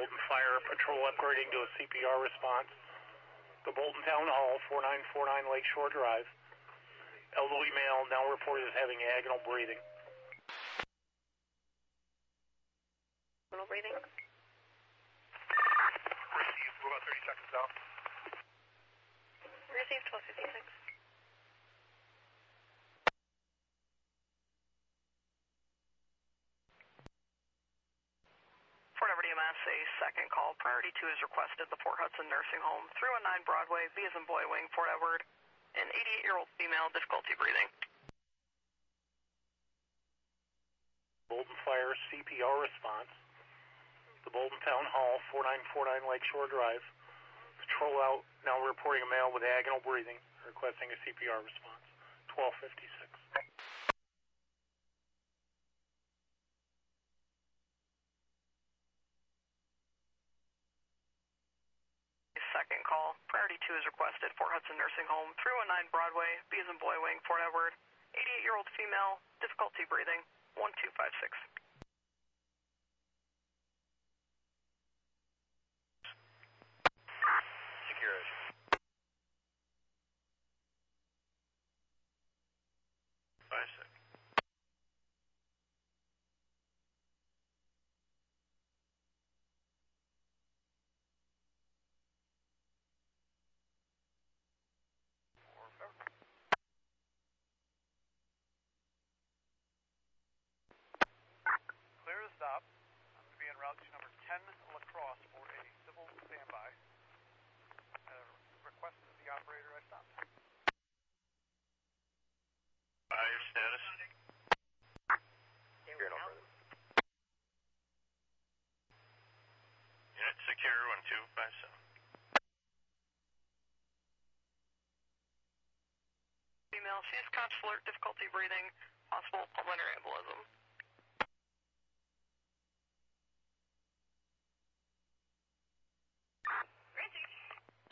Bolton Fire, patrol upgrading to a CPR response. The Bolton Town Hall, 4949 Lakeshore Drive. Elderly male now reported as having agonal breathing. Agonal breathing. Received, we're about 30 seconds out. Received 1256. Fort Edward EMS, a second call. Priority 2 is requested. The Port Hudson Nursing Home, 319 Broadway, B as in boy wing, Fort Edward. An 88-year-old female, difficulty breathing. Bolton Fire CPR response. The Bolton Town Hall, 4949 Lakeshore Drive. Patrol out, now reporting a male with agonal breathing, requesting a CPR response. 1256. Second call. Priority 2 is requested. Fort Hudson Nursing Home, 319 Broadway, B as in boy wing, Fort Edward. 88-year-old female, difficulty breathing. 1256. Security. Clear to stop. I'm going to be en route to number 10 Lacrosse for a civil standby. Request of the operator I stopped. Your status? Secure, no further. Unit secure, 1257. Female, she's conscious alert, difficulty breathing, possible pulmonary embolism.